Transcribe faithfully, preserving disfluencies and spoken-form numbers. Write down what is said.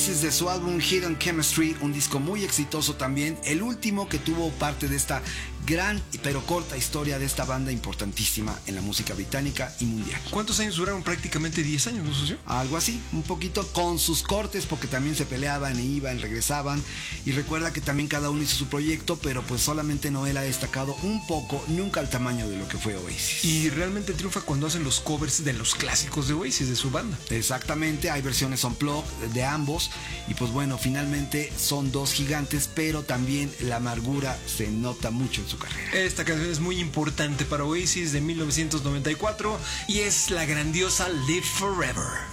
Oasis de su álbum Hidden Chemistry, un disco muy exitoso también, el último que tuvo parte de esta gran pero corta historia de esta banda importantísima en la música británica y mundial. ¿Cuántos años duraron? Prácticamente diez años, ¿no, socio? Algo así, un poquito con sus cortes, porque también se peleaban e iban, regresaban. Y recuerda que también cada uno hizo su proyecto, pero pues solamente Noel ha destacado un poco, nunca al tamaño de lo que fue Oasis. Y realmente triunfa cuando hacen los covers de los clásicos de Oasis, de su banda. Exactamente, hay versiones unplugged de ambos. Y pues bueno, finalmente son dos gigantes, pero también la amargura se nota mucho en su carrera. Esta canción es muy importante para Oasis, de mil novecientos noventa y cuatro, y es la grandiosa Live Forever.